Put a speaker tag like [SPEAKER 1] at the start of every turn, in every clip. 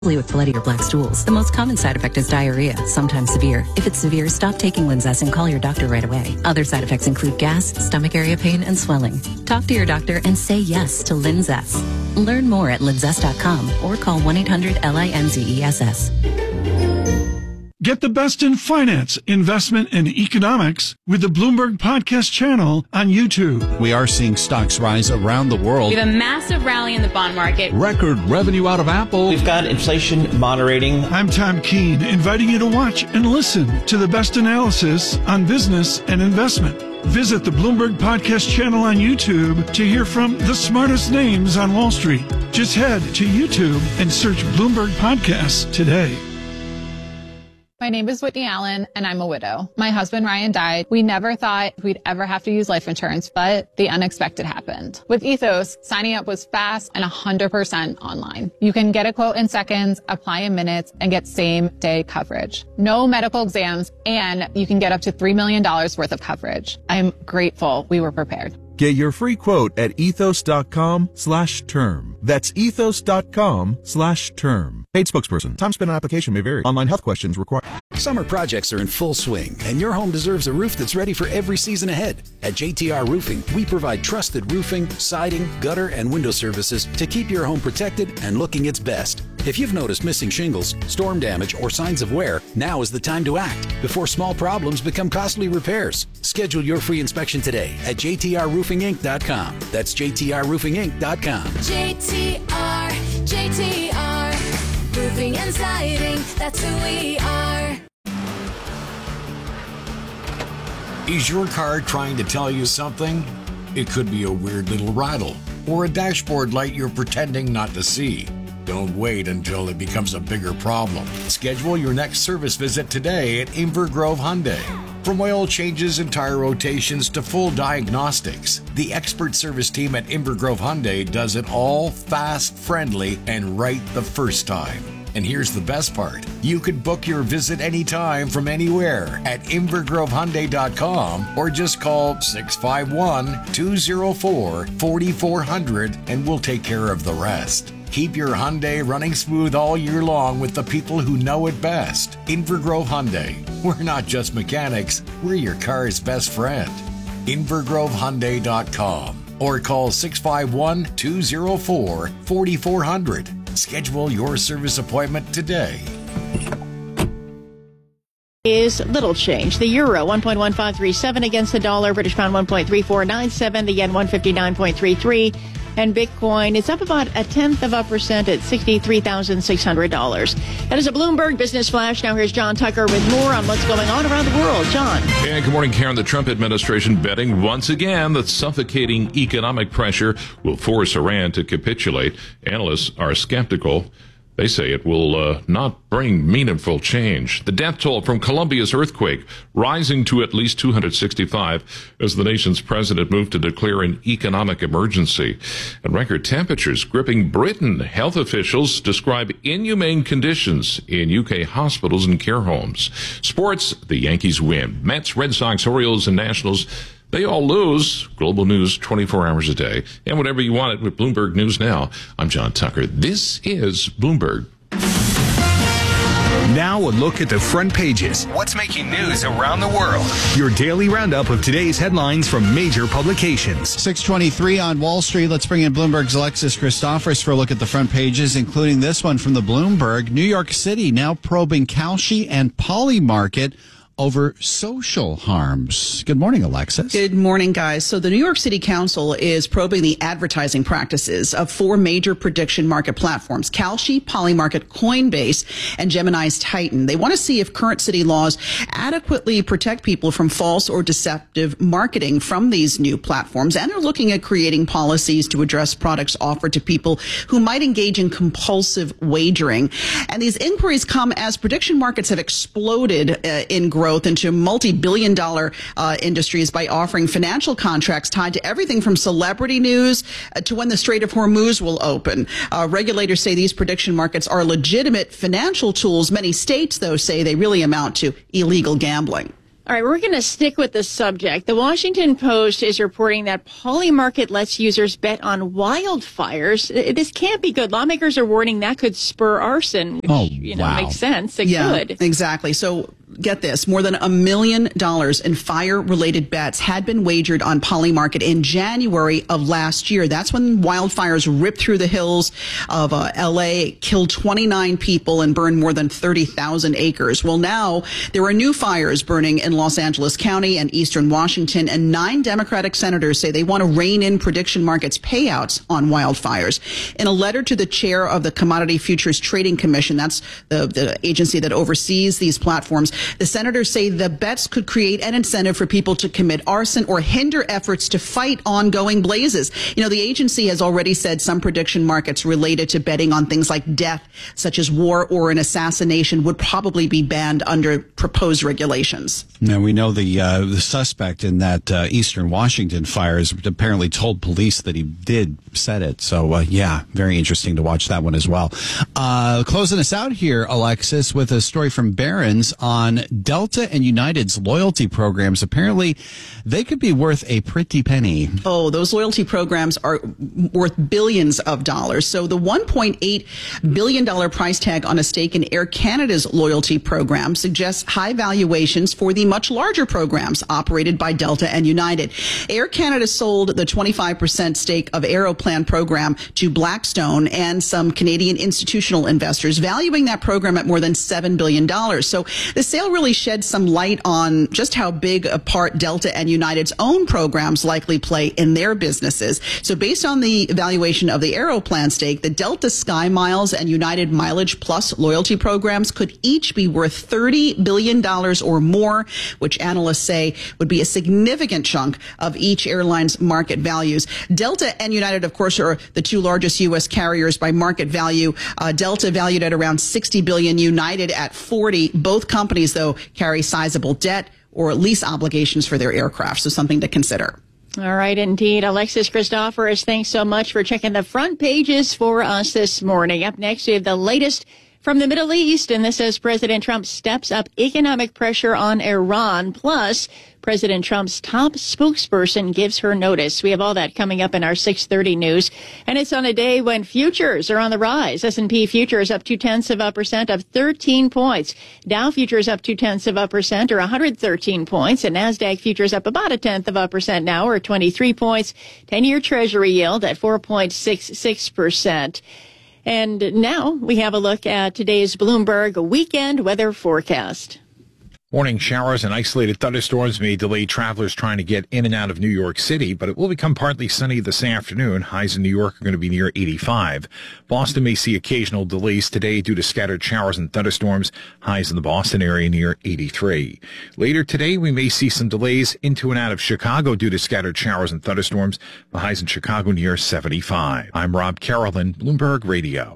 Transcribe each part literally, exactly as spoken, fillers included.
[SPEAKER 1] with bloody or black stools. The most common side effect is diarrhea, sometimes severe. If it's severe, stop taking Linzess and call your doctor right away. Other side effects include gas, stomach area pain, and swelling. Talk to your doctor and say yes to Linzess. Learn more at linzess dot com or call one eight hundred L I N Z E S S.
[SPEAKER 2] Get the best in finance, investment, and economics with the Bloomberg Podcast channel on YouTube.
[SPEAKER 3] We are seeing stocks rise around the world.
[SPEAKER 4] We have a massive rally in the bond market.
[SPEAKER 3] Record revenue out of Apple.
[SPEAKER 5] We've got inflation moderating.
[SPEAKER 2] I'm Tom Keene, inviting you to watch and listen to the best analysis on business and investment. Visit the Bloomberg Podcast channel on YouTube to hear from the smartest names on Wall Street. Just head to YouTube and search Bloomberg Podcasts today.
[SPEAKER 6] My name is Whitney Allen, and I'm a widow. My husband, Ryan, died. We never thought we'd ever have to use life insurance, but the unexpected happened. With Ethos, signing up was fast and one hundred percent online. You can get a quote in seconds, apply in minutes, and get same-day coverage. No medical exams, and you can get up to three million dollars worth of coverage. I'm grateful we were prepared.
[SPEAKER 7] Get your free quote at ethos.com slash term. That's ethos.com slash term. Paid spokesperson. Time spent on application may vary. Online health questions required.
[SPEAKER 8] Summer projects are in full swing, and your home deserves a roof that's ready for every season ahead. At J T R Roofing, we provide trusted roofing, siding, gutter, and window services to keep your home protected and looking its best. If you've noticed missing shingles, storm damage, or signs of wear, now is the time to act before small problems become costly repairs. Schedule your free inspection today at j t r roofing inc dot com. That's j t r roofing inc dot com.
[SPEAKER 9] J T R, J T R, roofing and siding, that's who we are.
[SPEAKER 10] Is your car trying to tell you something? It could be a weird little rattle or a dashboard light you're pretending not to see. Don't wait until it becomes a bigger problem. Schedule your next service visit today at Inver Grove Hyundai. From oil changes and tire rotations to full diagnostics, the expert service team at Inver Grove Hyundai does it all fast, friendly, and right the first time. And here's the best part. You could book your visit anytime from anywhere at inver grove hyundai dot com or just call six five one, two oh four, four four zero zero and we'll take care of the rest. Keep your Hyundai running smooth all year long with the people who know it best. Inver Grove Hyundai. We're not just mechanics, we're your car's best friend. inver grove hyundai dot com or call six five one, two oh four, four four zero zero. Schedule your service appointment today.
[SPEAKER 11] Is little change. The euro one point one five three seven against the dollar, British pound one point three four nine seven, the yen one fifty-nine point three three, and Bitcoin is up about a tenth of a percent at sixty-three thousand six hundred dollars. That is a Bloomberg Business Flash. Now here's John Tucker with more on what's going on around the world. John.
[SPEAKER 12] And good morning, Karen. The Trump administration betting once again that suffocating economic pressure will force Iran to capitulate. Analysts are skeptical. They say it will uh, not bring meaningful change. The death toll from Colombia's earthquake rising to at least two hundred sixty-five as the nation's president moved to declare an economic emergency. And record temperatures gripping Britain. Health officials describe inhumane conditions in U K hospitals and care homes. Sports, the Yankees win. Mets, Red Sox, Orioles, and Nationals, they all lose. Global news twenty-four hours a day. And whenever you want it with Bloomberg News Now. I'm John Tucker. This is Bloomberg.
[SPEAKER 13] Now a look at the front pages.
[SPEAKER 14] What's making news around the world?
[SPEAKER 13] Your daily roundup of today's headlines from major publications.
[SPEAKER 3] six twenty-three on Wall Street. Let's bring in Bloomberg's Alexis Christophorous for a look at the front pages, including this one from the Bloomberg. New York City now probing Kalshi and Polymarket over social harms. Good morning, Alexis.
[SPEAKER 15] Good morning, guys. So the New York City Council is probing the advertising practices of four major prediction market platforms, Kalshi, Polymarket, Coinbase, and Gemini's Titan. They want to see if current city laws adequately protect people from false or deceptive marketing from these new platforms. And they're looking at creating policies to address products offered to people who might engage in compulsive wagering. And these inquiries come as prediction markets have exploded uh, in growth into multi-billion dollar uh, industries by offering financial contracts tied to everything from celebrity news uh, to when the Strait of Hormuz will open. Uh, regulators say these prediction markets are legitimate financial tools. Many states, though, say they really amount to illegal gambling.
[SPEAKER 11] All right, we're going to stick with the subject. The Washington Post is reporting that Polymarket lets users bet on wildfires. This can't be good. Lawmakers are warning that could spur arson, which,
[SPEAKER 3] oh,
[SPEAKER 11] you know,
[SPEAKER 3] wow.
[SPEAKER 11] makes sense. It
[SPEAKER 15] yeah,
[SPEAKER 11] could.
[SPEAKER 15] Exactly. So get this, more than a million dollars in fire-related bets had been wagered on Polymarket in January of last year. That's when wildfires ripped through the hills of uh, L A, killed twenty-nine people and burned more than thirty thousand acres. Well, now there are new fires burning in Los Angeles County and eastern Washington, and nine Democratic senators say they want to rein in prediction markets payouts on wildfires. In a letter to the chair of the Commodity Futures Trading Commission, that's the, the agency that oversees these platforms, the senators say the bets could create an incentive for people to commit arson or hinder efforts to fight ongoing blazes. You know, the agency has already said some prediction markets related to betting on things like death, such as war or an assassination, would probably be banned under proposed regulations.
[SPEAKER 3] Now, we know the uh, the suspect in that uh, eastern Washington fires apparently told police that he did set it. So, uh, yeah, very interesting to watch that one as well. Uh, closing us out here, Alexis, with a story from Barron's on Delta and United's loyalty programs. Apparently, they could be worth a pretty penny.
[SPEAKER 15] Oh, those loyalty programs are worth billions of dollars. So the one point eight billion dollars price tag on a stake in Air Canada's loyalty program suggests high valuations for the much larger programs operated by Delta and United. Air Canada sold the twenty-five percent stake of Aeroplan program to Blackstone and some Canadian institutional investors, valuing that program at more than seven billion dollars. So the sale really sheds some light on just how big a part Delta and United's own programs likely play in their businesses. So based on the valuation of the Aeroplan stake, the Delta Sky Miles and United Mileage Plus loyalty programs could each be worth thirty billion dollars or more, which analysts say would be a significant chunk of each airline's market values. Delta and United, of course, are the two largest U S carriers by market value. Uh, Delta valued at around sixty billion dollars, United at forty. Both companies, though, carry sizable debt or lease obligations for their aircraft, so something to consider.
[SPEAKER 11] All right, indeed. Alexis Christoforous, thanks so much for checking the front pages for us this morning. Up next, we have the latest from the Middle East, and this says President Trump steps up economic pressure on Iran. Plus, President Trump's top spokesperson gives her notice. We have all that coming up in our six thirty news. And it's on a day when futures are on the rise. S and P futures up two-tenths of a percent of thirteen points. Dow futures up two-tenths of a percent or one hundred thirteen points. And NASDAQ futures up about a tenth of a percent now or twenty-three points. ten-year Treasury yield at four point six six percent. And now we have a look at today's Bloomberg weekend weather forecast.
[SPEAKER 16] Morning showers and isolated thunderstorms may delay travelers trying to get in and out of New York City, but it will become partly sunny this afternoon. Highs in New York are going to be near eighty-five. Boston may see occasional delays today due to scattered showers and thunderstorms. Highs in the Boston area near eighty-three. Later today, we may see some delays into and out of Chicago due to scattered showers and thunderstorms. The highs in Chicago near seventy-five. I'm Rob Carolyn, Bloomberg Radio.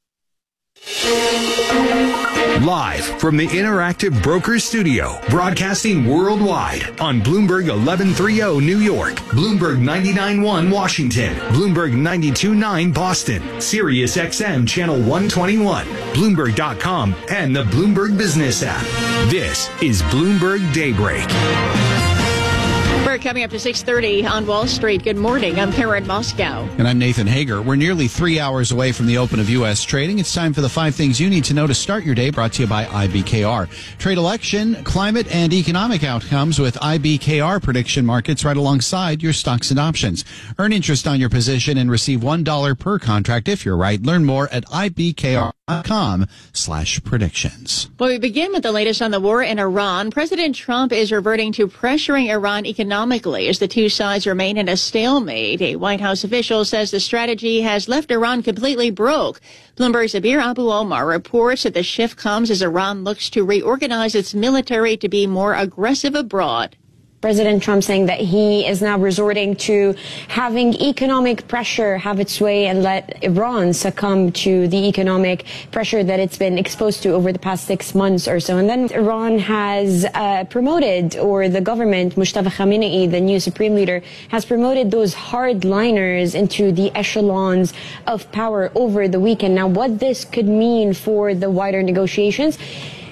[SPEAKER 13] Live from the Interactive Brokers Studio, broadcasting worldwide on Bloomberg eleven thirty New York, Bloomberg ninety-nine point one Washington, Bloomberg ninety-two point nine Boston, Sirius X M Channel one twenty-one, Bloomberg dot com, and the Bloomberg Business app. This is Bloomberg Daybreak.
[SPEAKER 11] We're coming up to six thirty on Wall Street. Good morning. I'm Karen Moscow.
[SPEAKER 3] And I'm Nathan Hager. We're nearly three hours away from the open of U S trading. It's time for the five things you need to know to start your day, brought to you by I B K R. Trade election, climate, and economic outcomes with I B K R prediction markets right alongside your stocks and options. Earn interest on your position and receive one dollar per contract if you're right. Learn more at I B K R dot com slash predictions.
[SPEAKER 11] Well, we begin with the latest on the war in Iran. President Trump is reverting to pressuring Iran economically as the two sides remain in a stalemate. A White House official says the strategy has left Iran completely broke. Bloomberg's Abir Abu Omar reports that the shift comes as Iran looks to reorganize its military to be more aggressive abroad.
[SPEAKER 17] President Trump saying that he is now resorting to having economic pressure have its way and let Iran succumb to the economic pressure that it's been exposed to over the past six months or so. And then Iran has uh, promoted, or the government, Mustafa Khamenei, the new supreme leader, has promoted those hardliners into the echelons of power over the weekend. Now, what this could mean for the wider negotiations,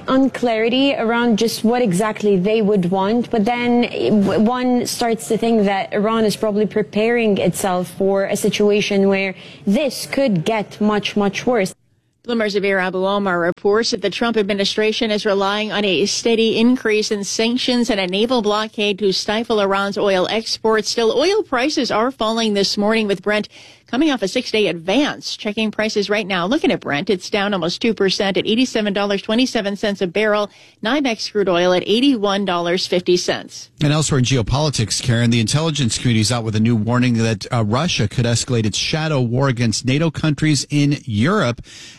[SPEAKER 17] unclarity around just what exactly they would want. But then one starts to think that Iran is probably preparing itself for a situation where this could get much, much worse.
[SPEAKER 11] Bloomberg's Zabir Abu Omar reports that the Trump administration is relying on a steady increase in sanctions and a naval blockade to stifle Iran's oil exports. Still, oil prices are falling this morning, with Brent coming off a six-day advance. Checking prices right now, looking at Brent, it's down almost two percent at eighty-seven dollars and twenty-seven cents a barrel. NYMEX crude oil at eighty-one dollars and fifty cents.
[SPEAKER 3] And elsewhere in geopolitics, Karen, the intelligence community is out with a new warning that uh, Russia could escalate its shadow war against NATO countries in Europe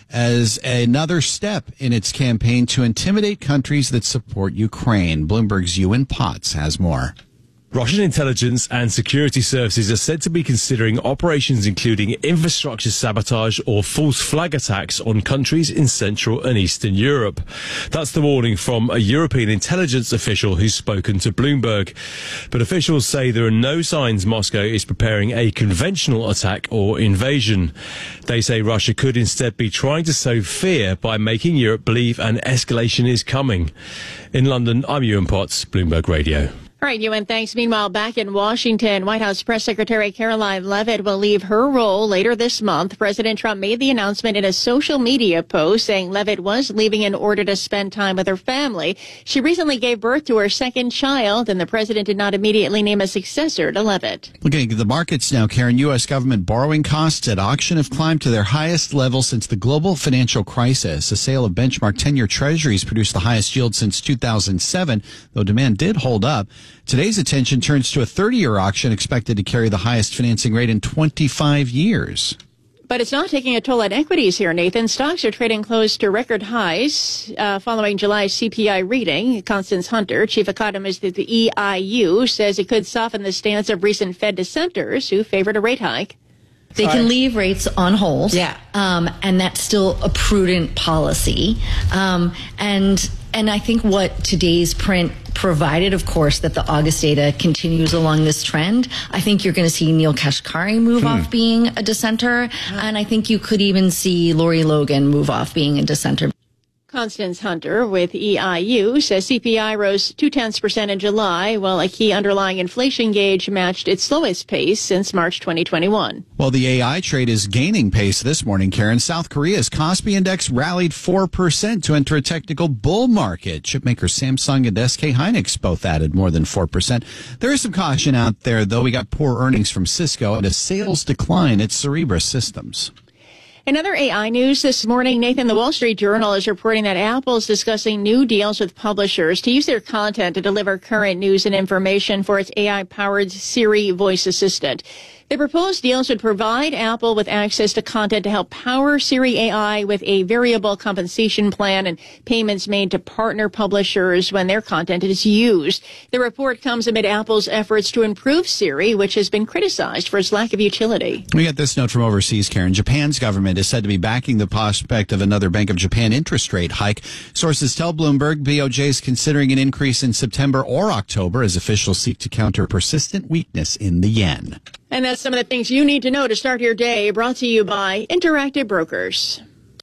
[SPEAKER 3] as another step in its campaign to intimidate countries that support Ukraine. Bloomberg's Ewan Potts has more.
[SPEAKER 18] Russian intelligence and security services are said to be considering operations including infrastructure sabotage or false flag attacks on countries in Central and Eastern Europe. That's the warning from a European intelligence official who's spoken to Bloomberg. But officials say there are no signs Moscow is preparing a conventional attack or invasion. They say Russia could instead be trying to sow fear by making Europe believe an escalation is coming. In London, I'm Ewan Potts, Bloomberg Radio.
[SPEAKER 11] All right, Ewan, thanks. Meanwhile, back in Washington, White House Press Secretary Caroline Leavitt will leave her role later this month. President Trump made the announcement in a social media post, saying Leavitt was leaving in order to spend time with her family. She recently gave birth to her second child, and the president did not immediately name a successor to Leavitt.
[SPEAKER 3] Looking at the markets now, Karen, U S government borrowing costs at auction have climbed to their highest level since the global financial crisis. A sale of benchmark ten-year treasuries produced the highest yield since two thousand seven, though demand did hold up. Today's attention turns to a thirty-year auction expected to carry the highest financing rate in twenty-five years.
[SPEAKER 11] But it's not taking a toll on equities here, Nathan. Stocks are trading close to record highs uh, following July's C P I reading. Constance Hunter, chief economist at the E I U, says it could soften the stance of recent Fed dissenters who favored a rate hike.
[SPEAKER 19] They can leave rates on hold, yeah, um, and that's still a prudent policy. Um, and and I think what today's print provided, of course, that the August data continues along this trend. I think you're going to see Neil Kashkari move hmm. off being a dissenter, and I think you could even see Lori Logan move off being a dissenter.
[SPEAKER 11] Constance Hunter with E I U says C P I rose two-tenths percent in July, while a key underlying inflation gauge matched its slowest pace since March twenty twenty-one.
[SPEAKER 3] Well, the A I trade is gaining pace this morning, Karen. South Korea's Kospi Index rallied four percent to enter a technical bull market. Chipmakers Samsung and S K Hynix both added more than four percent. There is some caution out there, though. We got poor earnings from Cisco and a sales decline at Cerebras Systems.
[SPEAKER 11] In other A I news this morning, Nathan, the Wall Street Journal is reporting that Apple is discussing new deals with publishers to use their content to deliver current news and information for its A I-powered Siri voice assistant. The proposed deals would provide Apple with access to content to help power Siri A I with a variable compensation plan and payments made to partner publishers when their content is used. The report comes amid Apple's efforts to improve Siri, which has been criticized for its lack of utility.
[SPEAKER 3] We got this note from overseas, Karen. Japan's government is said to be backing the prospect of another Bank of Japan interest rate hike. Sources tell Bloomberg B O J is considering an increase in September or October as officials seek to counter persistent weakness in the yen.
[SPEAKER 11] And that's some of the things you need to know to start your day, brought to you by Interactive Brokers.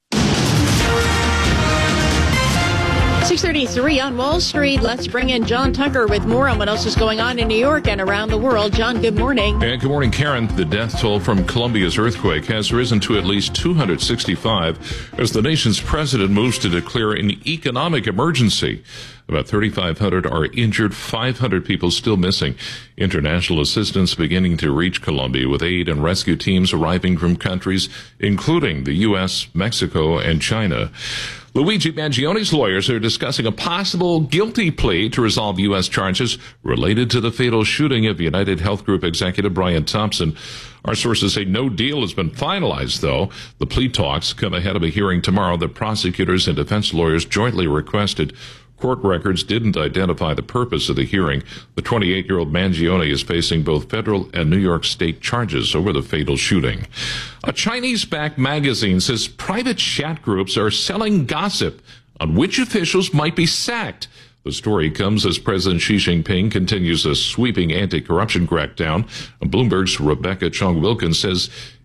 [SPEAKER 11] six thirty-three on Wall Street. Let's bring in John Tucker with more on what else is going on in New York and around the world. John, good morning.
[SPEAKER 12] And good morning, Karen. The death toll from Colombia's earthquake has risen to at least two hundred sixty-five as the nation's president moves to declare an economic emergency. About thirty-five hundred are injured, five hundred people still missing. International assistance beginning to reach Colombia with aid and rescue teams arriving from countries including the U S, Mexico, and China. Luigi Mangione's lawyers are discussing a possible guilty plea to resolve U S charges related to the fatal shooting of United Health Group executive Brian Thompson. Our sources say no deal has been finalized, though. The plea talks come ahead of a hearing tomorrow that prosecutors and defense lawyers jointly requested. Court records didn't identify the purpose of the hearing. The twenty-eight-year-old Mangione is facing both federal and New York State charges over the fatal shooting. A Chinese-backed magazine says private chat groups are selling gossip on which officials might be sacked. The story comes as President Xi Jinping continues a sweeping anti-corruption crackdown. Bloomberg's Rebecca Chong-Wilkins says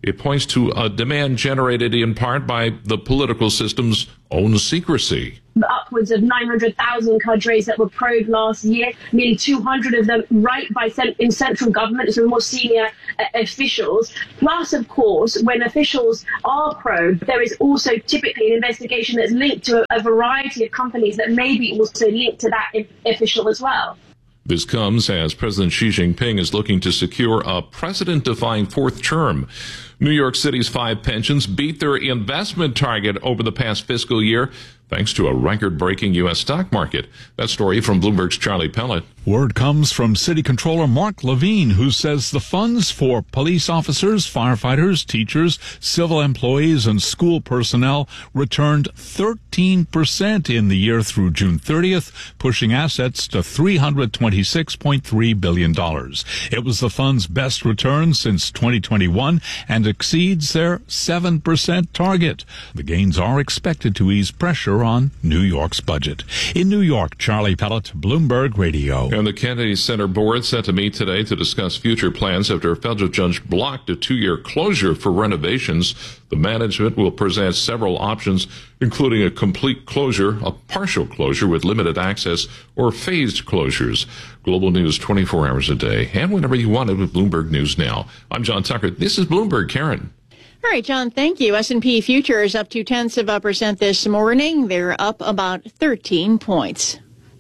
[SPEAKER 12] It points to a demand generated in part by the political system's own secrecy.
[SPEAKER 20] Upwards of nine hundred thousand cadres that were probed last year, nearly two hundred of them right by cent- in central government, so more senior uh, officials. Plus, of course, when officials are probed, there is also typically an investigation that's linked to a, a variety of companies that may be also linked to that I- official as well.
[SPEAKER 12] This comes as President Xi Jinping is looking to secure a precedent-defying fourth term. New York City's five pensions beat their investment target over the past fiscal year, thanks to a record-breaking U S stock market. That story from Bloomberg's Charlie Pellet.
[SPEAKER 2] Word comes from City Controller Mark Levine, who says the funds for police officers, firefighters, teachers, civil employees, and school personnel returned thirteen percent in the year through June thirtieth, pushing assets to three hundred twenty-six point three billion dollars. It was the fund's best return since twenty twenty-one and exceeds their seven percent target. The gains are expected to ease pressure on New York's budget. In New York, Charlie Pellet, Bloomberg Radio.
[SPEAKER 12] And the Kennedy Center board set to meet today to discuss future plans after a federal judge blocked a two-year closure for renovations. The management will present several options, including a complete closure, a partial closure with limited access, or phased closures. Global news twenty-four hours a day, and whenever you want it with Bloomberg News Now. I'm John Tucker. This is Bloomberg. Karen.
[SPEAKER 11] All right, John, thank you. S and P futures up two tenths of a percent this morning. They're up about thirteen points.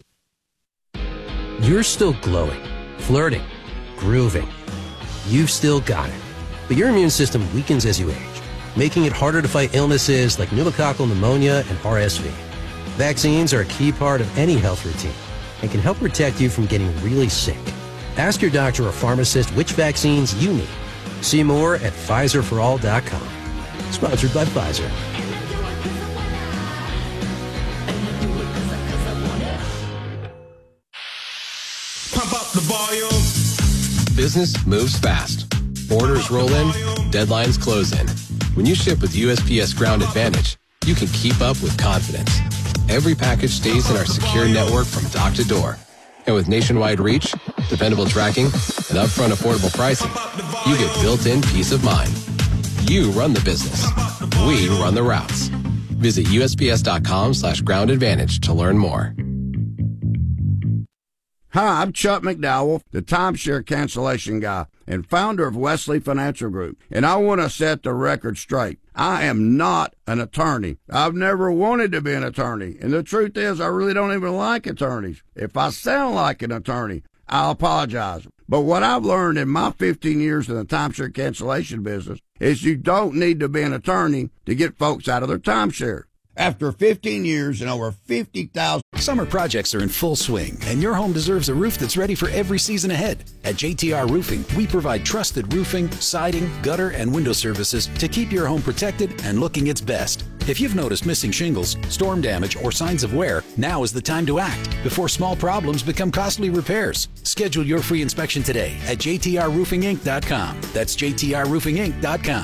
[SPEAKER 21] You're still glowing, flirting, grooving. You've still got it. But your immune system weakens as you age, making it harder to fight illnesses like pneumococcal pneumonia and R S V. Vaccines are a key part of any health routine and can help protect you from getting really sick. Ask your doctor or pharmacist which vaccines you need. See more at Pfizer for all dot com. Sponsored by Pfizer.
[SPEAKER 22] Pump up the volume.
[SPEAKER 23] Business moves fast. Orders roll in, deadlines close in. When you ship with U S P S Ground Advantage, you can keep up with confidence. Every package stays in our secure network from dock to door. And with nationwide reach, dependable tracking, and upfront affordable pricing, you get built-in peace of mind. You run the business. We run the routes. Visit U S P S dot com slash ground advantage to learn more.
[SPEAKER 24] Hi, I'm Chuck McDowell, the timeshare cancellation guy and founder of Wesley Financial Group, and I want to set the record straight. I am not an attorney. I've never wanted to be an attorney, and the truth is I really don't even like attorneys. If I sound like an attorney, I'll apologize. But what I've learned in my fifteen years in the timeshare cancellation business is you don't need to be an attorney to get folks out of their timeshare. After fifteen years and over fifty thousand.
[SPEAKER 8] Summer projects are in full swing, and your home deserves a roof that's ready for every season ahead. At J T R Roofing, we provide trusted roofing, siding, gutter, and window services to keep your home protected and looking its best. If you've noticed missing shingles, storm damage, or signs of wear, now is the time to act before small problems become costly repairs. Schedule your free inspection today at J T R roofing inc dot com. That's J T R roofing inc dot com.